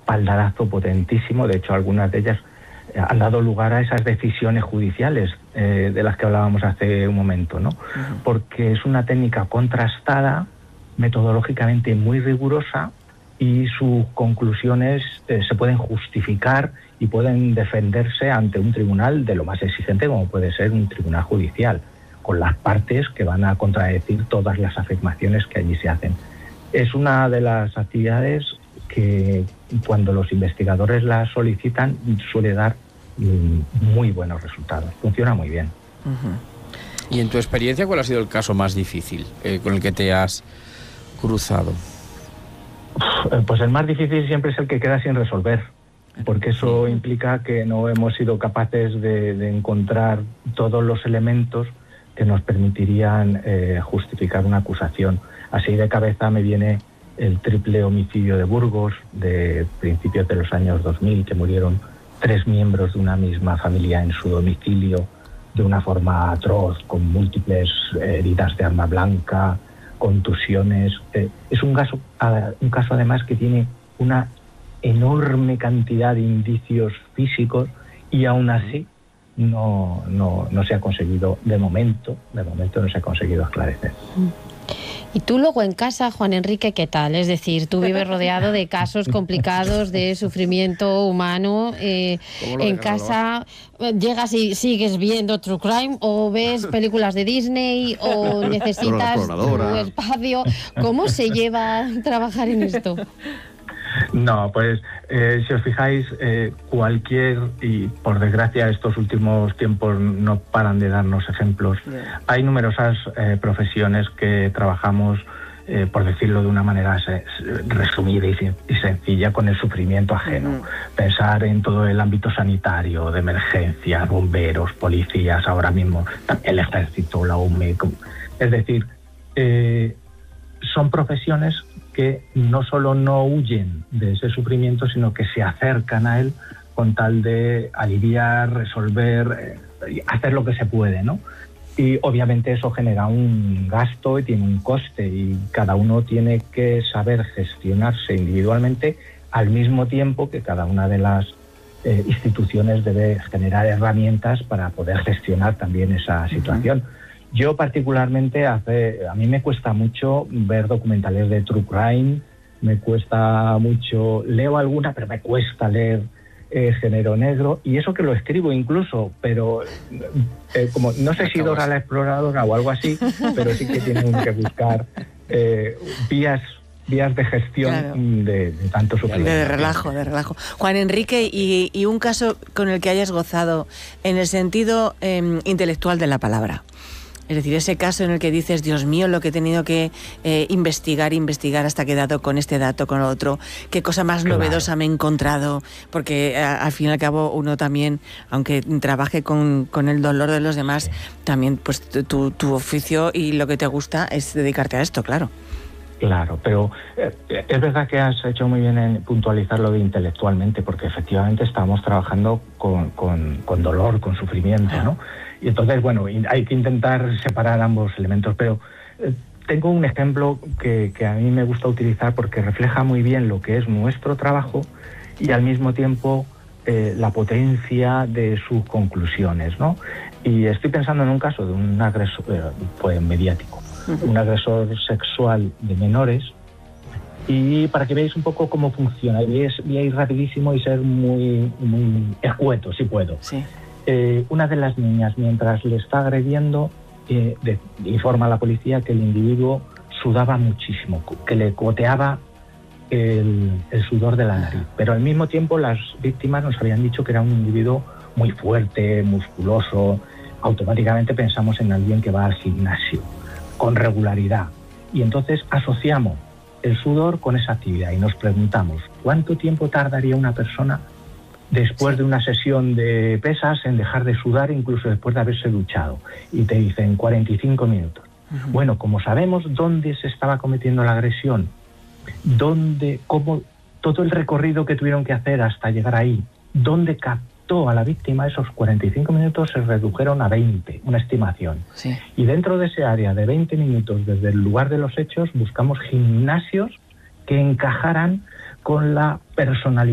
espaldarazo potentísimo. De hecho, algunas de ellas han dado lugar a esas decisiones judiciales de las que hablábamos hace un momento, ¿no? Uh-huh. Porque es una técnica contrastada, metodológicamente muy rigurosa, y sus conclusiones se pueden justificar y pueden defenderse ante un tribunal de lo más exigente como puede ser un tribunal judicial, con las partes que van a contradecir todas las afirmaciones que allí se hacen. Es una de las actividades que cuando los investigadores la solicitan suele dar muy buenos resultados. Funciona muy bien. Uh-huh. Y en tu experiencia, ¿cuál ha sido el caso más difícil con el que te has cruzado? Pues el más difícil siempre es el que queda sin resolver, porque eso implica que no hemos sido capaces de encontrar todos los elementos que nos permitirían justificar una acusación. Así de cabeza me viene el triple homicidio de Burgos de principios de los años 2000, que murieron 3 miembros de una misma familia en su domicilio de una forma atroz, con múltiples heridas de arma blanca, contusiones. Es un caso además que tiene una enorme cantidad de indicios físicos y aún así no se ha conseguido, de momento no se ha conseguido esclarecer. Y tú luego en casa, Juan Enrique, ¿qué tal? Es decir, tú vives rodeado de casos complicados de sufrimiento humano. En casa llegas y sigues viendo True Crime o ves películas de Disney o necesitas tu espacio. ¿Cómo se lleva trabajar en esto? No, pues si os fijáis, y por desgracia estos últimos tiempos no paran de darnos ejemplos, hay numerosas profesiones que trabajamos, por decirlo de una manera resumida y sencilla, con el sufrimiento ajeno. Uh-huh. Pensar en todo el ámbito sanitario, de emergencias, bomberos, policías, ahora mismo el ejército, la UME. Es decir, son profesiones que no solo no huyen de ese sufrimiento, sino que se acercan a él con tal de aliviar, resolver, hacer lo que se puede, ¿no? Y obviamente eso genera un gasto y tiene un coste, y cada uno tiene que saber gestionarse individualmente, al mismo tiempo que cada una de las instituciones debe generar herramientas para poder gestionar también esa situación. Uh-huh. Yo particularmente, a mí me cuesta mucho ver documentales de True Crime, me cuesta mucho, leo alguna, pero me cuesta leer género negro, y eso que lo escribo incluso, pero como no sé si Dora la Exploradora o algo así, pero sí que tienen que buscar vías de gestión, claro, de tanto sufrimiento. De relajo. Juan Enrique, y un caso con el que hayas gozado en el sentido intelectual de la palabra. Es decir, ese caso en el que dices, Dios mío, lo que he tenido que investigar hasta que he dado con este dato, con otro, qué cosa más novedosa me he encontrado, porque al fin y al cabo uno también, aunque trabaje con el dolor de los demás, también pues tu oficio y lo que te gusta es dedicarte a esto, claro. Claro, pero es verdad que has hecho muy bien en puntualizarlo de intelectualmente, porque efectivamente estamos trabajando con dolor, con sufrimiento, ¿no? Y entonces, bueno, hay que intentar separar ambos elementos, pero tengo un ejemplo que a mí me gusta utilizar porque refleja muy bien lo que es nuestro trabajo y al mismo tiempo la potencia de sus conclusiones, ¿no? Y estoy pensando en un caso de un agresor mediático, un agresor sexual de menores, y para que veáis un poco cómo funciona, voy a ir rapidísimo y ser muy escueto, si puedo. Sí. Una de las niñas, mientras le está agrediendo, informa a la policía que el individuo sudaba muchísimo, que le goteaba el sudor de la nariz, pero al mismo tiempo las víctimas nos habían dicho que era un individuo muy fuerte, musculoso. Automáticamente pensamos en alguien que va al gimnasio con regularidad, y entonces asociamos el sudor con esa actividad y nos preguntamos ¿cuánto tiempo tardaría una persona después de una sesión de pesas en dejar de sudar, incluso después de haberse duchado? Y te dicen 45 minutos. Uh-huh. Bueno, como sabemos dónde se estaba cometiendo la agresión, cómo todo el recorrido que tuvieron que hacer hasta llegar ahí, dónde captó a la víctima, esos 45 minutos se redujeron a 20, una estimación. Sí. Y dentro de ese área de 20 minutos desde el lugar de los hechos buscamos gimnasios que encajaran con la personalidad